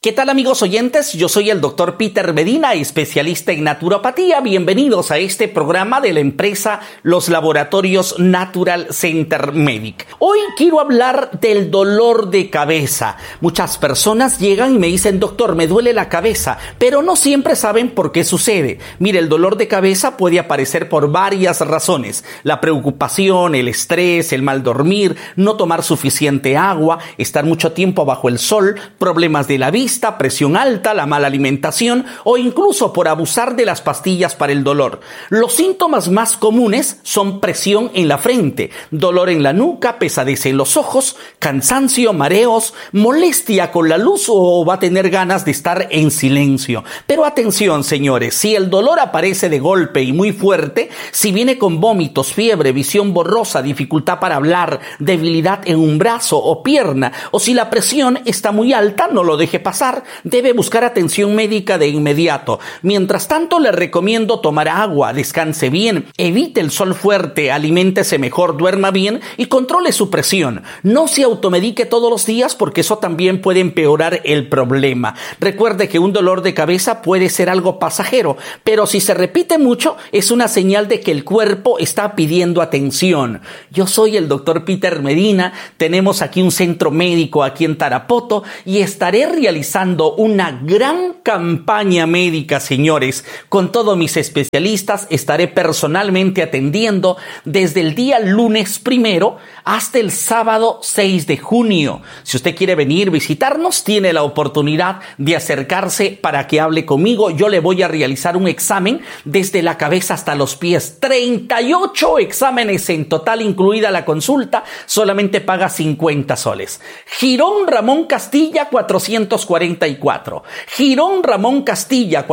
¿Qué tal, amigos oyentes? Yo soy el Dr. Peter Medina, especialista en naturopatía. Bienvenidos a este programa de la empresa Los Laboratorios Natural Center Medic. Hoy quiero hablar del dolor de cabeza. Muchas personas llegan y me dicen: doctor, me duele la cabeza, pero no siempre saben por qué sucede. Mire, el dolor de cabeza puede aparecer por varias razones: la preocupación, el estrés, el mal dormir, no tomar suficiente agua, estar mucho tiempo bajo el sol, problemas de la vista, presión alta, la mala alimentación o incluso por abusar de las pastillas para el dolor. Los síntomas más comunes son presión en la frente, dolor en la nuca, pesadez en los ojos, cansancio, mareos, molestia con la luz o va a tener ganas de estar en silencio. Pero atención, señores, si el dolor aparece de golpe y muy fuerte, si viene con vómitos, fiebre, visión borrosa, dificultad para hablar, debilidad en un brazo o pierna, o si la presión está muy alta, no lo deje pasar. Debe buscar atención médica de inmediato. Mientras tanto, le recomiendo tomar agua, descanse bien, evite el sol fuerte, aliméntese mejor, duerma bien y controle su presión. No se automedique todos los días porque eso también puede empeorar el problema. Recuerde que un dolor de cabeza puede ser algo pasajero, pero si se repite mucho, es una señal de que el cuerpo está pidiendo atención. Yo soy el Dr. Peter Medina, tenemos aquí un centro médico aquí en Tarapoto y estaré realizando una gran campaña médica, señores. Con todos mis especialistas estaré personalmente atendiendo desde el día lunes 1 hasta el sábado 6 de junio. Si usted quiere venir, visitarnos, tiene la oportunidad de acercarse para que hable conmigo. Yo le voy a realizar un examen desde la cabeza hasta los pies. 38 exámenes en total, incluida la consulta. Solamente paga 50 soles. Girón Ramón Castilla 444. Girón Ramón Castilla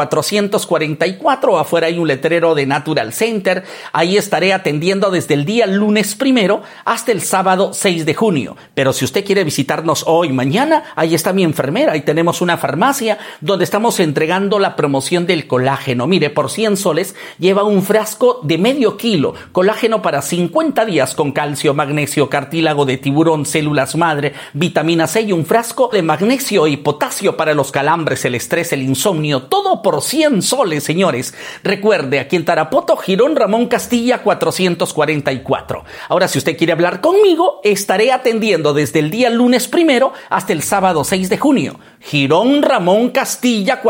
444. Afuera hay un letrero de Natural Center. Ahí estaré atendiendo desde el día lunes 1 hasta el sábado 6 de junio. Pero si usted quiere visitarnos hoy, mañana, ahí está mi enfermera. Ahí tenemos una farmacia donde estamos entregando la promoción del colágeno. Mire, por 100 soles lleva un frasco de medio kilo. Colágeno para 50 días con calcio, magnesio, cartílago de tiburón, células madre, vitamina C y un frasco de magnesio y potasio para los calambres, el estrés, el insomnio, todo por 100 soles, señores. Recuerde, aquí en Tarapoto, Girón Ramón Castilla 444. Ahora, si usted quiere hablar conmigo, estaré atendiendo desde el día lunes 1 hasta el sábado 6 de junio. Girón Ramón Castilla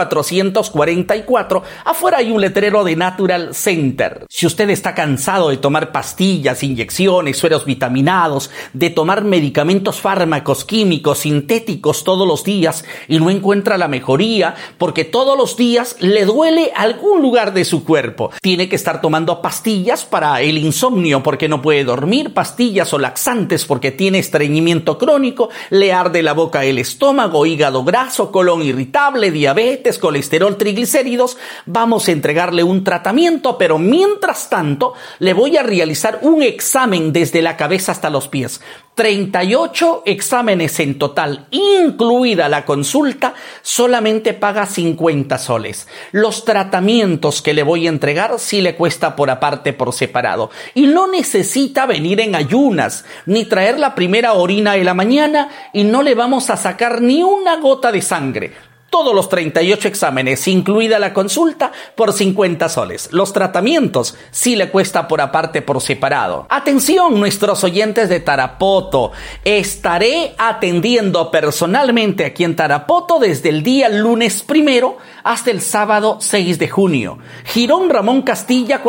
444. Afuera hay un letrero de Natural Center. Si usted está cansado de tomar pastillas, inyecciones, sueros vitaminados, de tomar medicamentos, fármacos, químicos, sintéticos todos los días y no encuentra la mejoría porque todos los días le duele algún lugar de su cuerpo, tiene que estar tomando pastillas para el insomnio porque no puede dormir, pastillas o laxantes porque tiene estreñimiento crónico, le arde la boca, el estómago, hígado graso, colon irritable, diabetes, colesterol, triglicéridos, vamos a entregarle un tratamiento, pero mientras tanto le voy a realizar un examen desde la cabeza hasta los pies. 38 exámenes en total, incluida la consulta, solamente paga 50 soles. Los tratamientos que le voy a entregar sí le cuesta por aparte, por separado. Y no necesita venir en ayunas, ni traer la primera orina de la mañana y no le vamos a sacar ni una gota de sangre. Todos los 38 exámenes, incluida la consulta, por 50 soles. Los tratamientos sí le cuesta por aparte, por separado. Atención, nuestros oyentes de Tarapoto. Estaré atendiendo personalmente aquí en Tarapoto desde el día lunes 1 hasta el sábado 6 de junio. Girón Ramón Castilla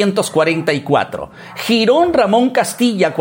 444. Girón Ramón Castilla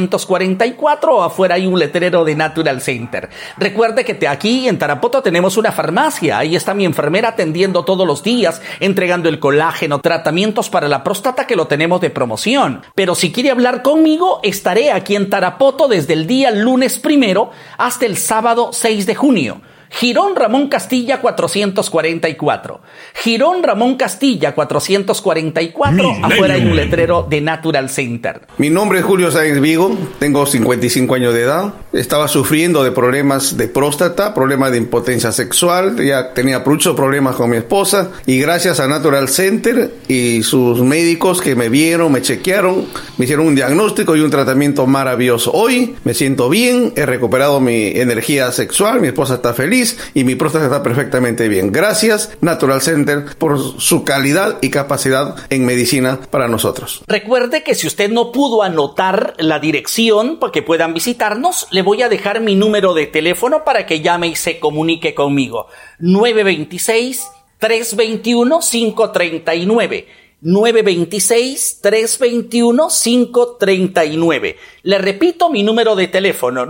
444. Afuera hay un letrero de Natural Center. Recuerde que aquí en Tarapoto tenemos una farmacia. Ahí está mi enfermera atendiendo todos los días, entregando el colágeno, tratamientos para la próstata que lo tenemos de promoción. Pero si quiere hablar conmigo, estaré aquí en Tarapoto desde el día lunes 1 hasta el sábado 6 de junio. Girón Ramón Castilla 444. Girón Ramón Castilla 444. Afuera hay un letrero de Natural Center. Mi nombre es Julio Sáenz Vigo, tengo 55 años de edad. Estaba sufriendo de problemas de próstata, problemas de impotencia sexual, ya tenía muchos problemas con mi esposa y gracias a Natural Center y sus médicos que me vieron, me chequearon, me hicieron un diagnóstico y un tratamiento maravilloso. Hoy me siento bien, he recuperado mi energía sexual, mi esposa está feliz. feliz y mi próstata está perfectamente bien. Gracias, Natural Center, por su calidad y capacidad en medicina para nosotros. Recuerde que si usted no pudo anotar la dirección para que puedan visitarnos, le voy a dejar mi número de teléfono para que llame y se comunique conmigo. 926-321-539. 926-321-539. Le repito mi número de teléfono,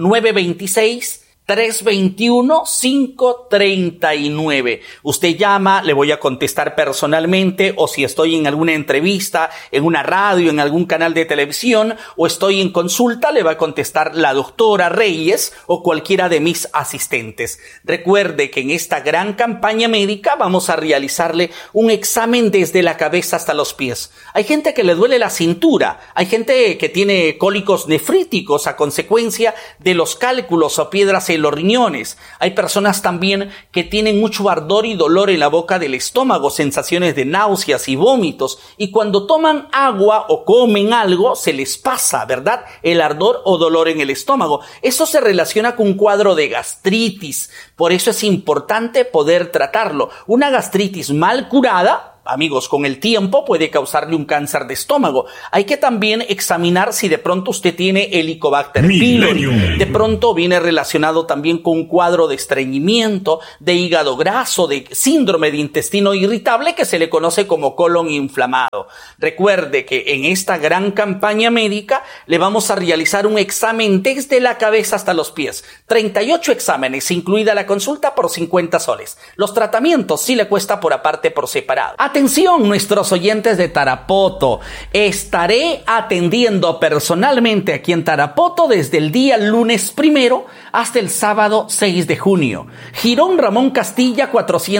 926-321-539. Usted llama, le voy a contestar personalmente, o si estoy en alguna entrevista, en una radio, en algún canal de televisión, o estoy en consulta, le va a contestar la doctora Reyes o cualquiera de mis asistentes. Recuerde que en esta gran campaña médica vamos a realizarle un examen desde la cabeza hasta los pies. Hay gente que le duele la cintura, hay gente que tiene cólicos nefríticos a consecuencia de los cálculos o piedras en los riñones. Hay personas también que tienen mucho ardor y dolor en la boca del estómago, sensaciones de náuseas y vómitos, y cuando toman agua o comen algo se les pasa, ¿verdad?, el ardor o dolor en el estómago. Eso se relaciona con un cuadro de gastritis, por eso es importante poder tratarlo. Una gastritis mal curada, amigos, con el tiempo puede causarle un cáncer de estómago. Hay que también examinar si de pronto usted tiene Helicobacter pylori. De pronto viene relacionado también con un cuadro de estreñimiento, de hígado graso, de síndrome de intestino irritable que se le conoce como colon inflamado. Recuerde que en esta gran campaña médica le vamos a realizar un examen desde la cabeza hasta los pies. 38 exámenes, incluida la consulta, por 50 soles. Los tratamientos sí le cuesta por aparte, por separado. Atención, nuestros oyentes de Tarapoto. Estaré atendiendo personalmente aquí en Tarapoto desde el día lunes 1 hasta el sábado 6 de junio. Jirón Ramón Castilla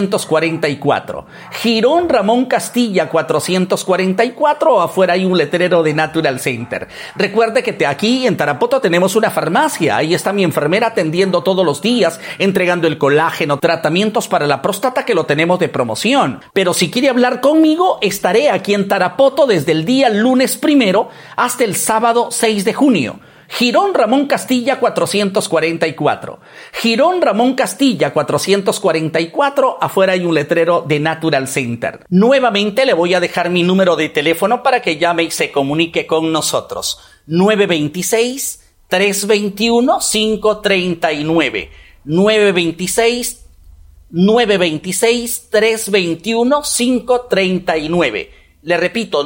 444. Jirón Ramón Castilla 444. Afuera hay un letrero de Natural Center. Recuerde que aquí en Tarapoto tenemos una farmacia. Ahí está mi enfermera atendiendo todos los días, entregando el colágeno, tratamientos para la próstata que lo tenemos de promoción. Pero si quiere hablar conmigo, estaré aquí en Tarapoto desde el día lunes 1 hasta el sábado 6 de junio. Jirón Ramón Castilla 444. Jirón Ramón Castilla 444. Afuera hay un letrero de Natural Center. Nuevamente le voy a dejar mi número de teléfono para que llame y se comunique con nosotros. 926-321-539. 926-321-539. Le repito,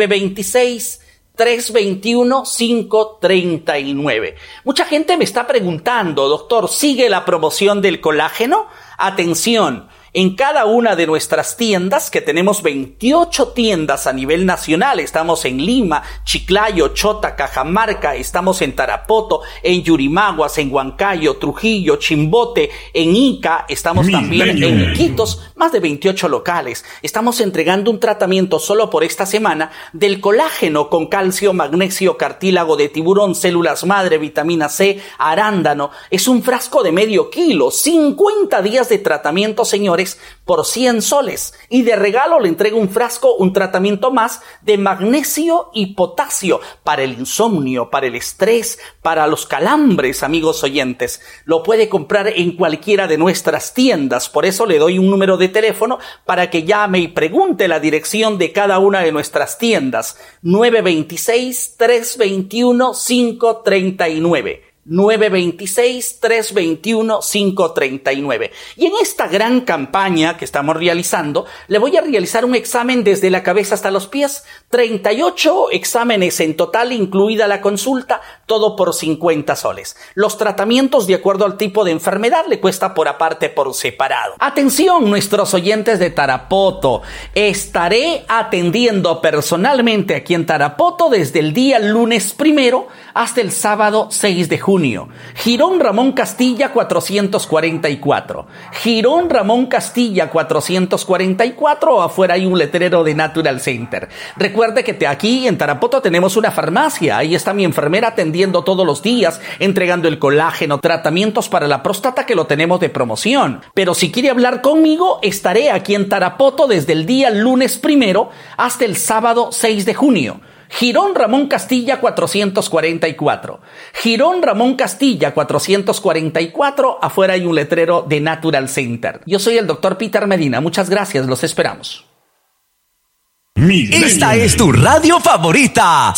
926-321-539. Mucha gente me está preguntando, doctor, ¿sigue la promoción del colágeno? Atención. En cada una de nuestras tiendas, que tenemos 28 tiendas a nivel nacional, estamos en Lima, Chiclayo, Chota, Cajamarca, estamos en Tarapoto, en Yurimaguas, en Huancayo, Trujillo, Chimbote, en Ica, estamos también en Iquitos, más de 28 locales. Estamos entregando un tratamiento solo por esta semana del colágeno con calcio, magnesio, cartílago de tiburón, células madre, vitamina C, arándano. Es un frasco de medio kilo, 50 días de tratamiento, señores, por 100 soles. Y de regalo le entrego un frasco, un tratamiento más de magnesio y potasio para el insomnio, para el estrés, para los calambres, amigos oyentes. Lo puede comprar en cualquiera de nuestras tiendas. Por eso le doy un número de teléfono para que llame y pregunte la dirección de cada una de nuestras tiendas. 926-321-539. 926-321-539. Y en esta gran campaña que estamos realizando, le voy a realizar un examen desde la cabeza hasta los pies. 38 exámenes en total, incluida la consulta, todo por 50 soles. Los tratamientos, de acuerdo al tipo de enfermedad, le cuesta por aparte, por separado. Atención, nuestros oyentes de Tarapoto. Estaré atendiendo personalmente aquí en Tarapoto desde el día lunes 1 hasta el sábado 6 de junio. Jirón Ramón Castilla 444. Jirón Ramón Castilla 444. Afuera hay un letrero de Natural Center. Recuerde que aquí en Tarapoto tenemos una farmacia. Ahí está mi enfermera atendiendo todos los días, entregando el colágeno, tratamientos para la próstata que lo tenemos de promoción. Pero si quiere hablar conmigo, estaré aquí en Tarapoto desde el día lunes 1 hasta el sábado 6 de junio. Girón Ramón Castilla 444. Girón Ramón Castilla 444, afuera hay un letrero de Natural Center. Yo soy el Dr. Peter Medina, muchas gracias, los esperamos. Esta es tu radio favorita,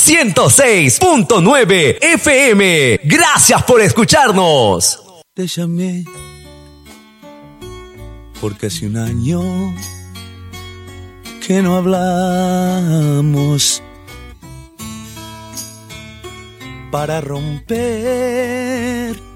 106.9 FM. Gracias por escucharnos. Te llamé porque hace un año que no hablamos, para romper